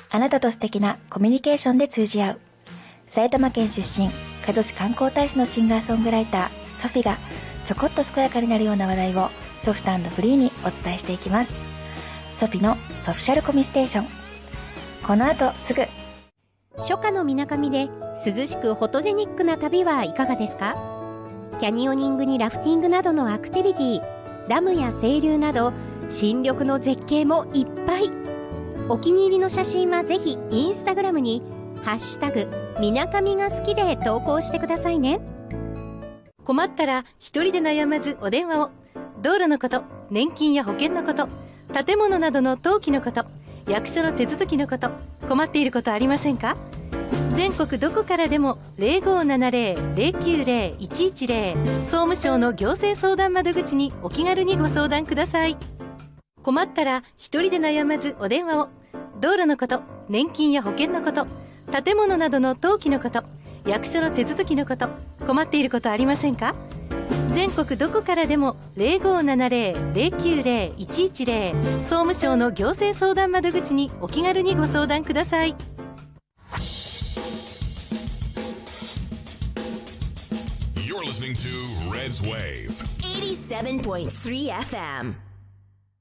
あなたと素敵なコミュニケーションで通じ合う。埼玉県出身、加須市観光大使のシンガーソングライターソフィがちょこっと健やかになるような話題をソフト&フリーにお伝えしていきます。ソフィのソフィシャルコミステーション。この後すぐ。 初夏の水上で涼しくフォトジェニックな旅はいかがですか？キャニオニングにラフティングなどのアクティビティ、ダムや清流など新緑の絶景もいっぱい。お気に入りの写真はぜひインスタグラムにハッシュタグみなかみが好きで投稿してくださいね。 困ったら一人で悩まずお電話を。道路のこと、年金や保険のこと、建物などの登記のこと、役所の手続きのこと、困っていることありませんか？全国どこからでも 0570-090-110 総務省の行政相談窓口にお気軽にご相談ください。困ったら一人で悩まずお電話を。道路のこと、年金や保険のこと、建物などの登記のこと、役所の手続きのこと、困っていることありませんか？全国どこからでも 0570-090-110 総務省の行政相談窓口にお気軽にご相談ください。 You're listening to Red's Wave 87.3 FM